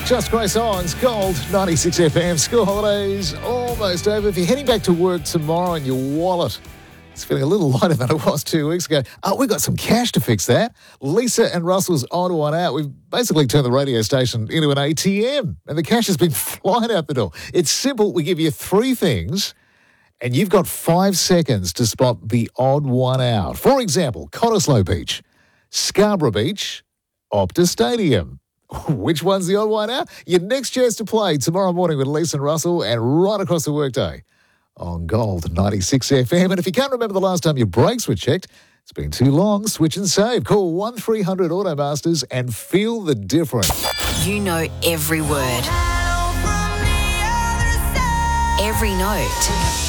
Just Grace Owens, Gold, 96 FM. School holidays almost over. If you're heading back to work tomorrow and your wallet is feeling a little lighter than it was 2 weeks ago, we've got some cash to fix that. Lisa and Russell's Odd One Out. We've basically turned the radio station into an ATM and the cash has been flying out the door. It's simple. We give you three things and you've got 5 seconds to spot the odd one out. For example, Cottesloe Beach, Scarborough Beach, Optus Stadium. Which one's the odd one out? Your next chance to play tomorrow morning with Lisa and Russell and right across the workday on Gold 96 FM. And if you can't remember the last time your brakes were checked, it's been too long, switch and save. Call 1300 Automasters and feel the difference. You know every word, every note.